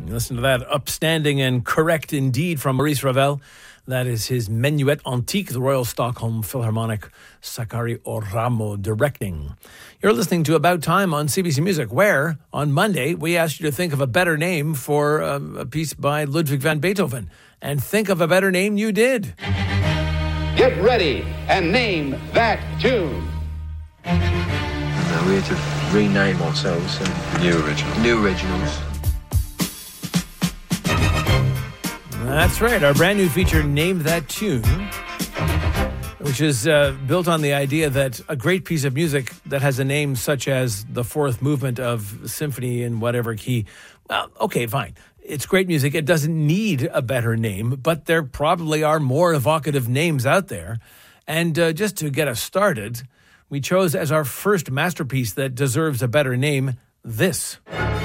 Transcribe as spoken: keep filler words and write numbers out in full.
Listen to that upstanding and correct indeed from Maurice Ravel. That is his Menuet Antique, the Royal Stockholm Philharmonic, Sakari Oramo directing. You're listening to About Time on C B C Music, where on Monday we asked you to think of a better name for uh, a piece by Ludwig van Beethoven. And think of a better name you did. Get ready and name that tune. Now we had to rename ourselves and New original. new originals. That's right. Our brand new feature, Name That Tune, which is uh, built on the idea that a great piece of music that has a name such as the fourth movement of symphony in whatever key, well, okay, fine. It's great music. It doesn't need a better name, but there probably are more evocative names out there. And uh, just to get us started, we chose as our first masterpiece that deserves a better name, this.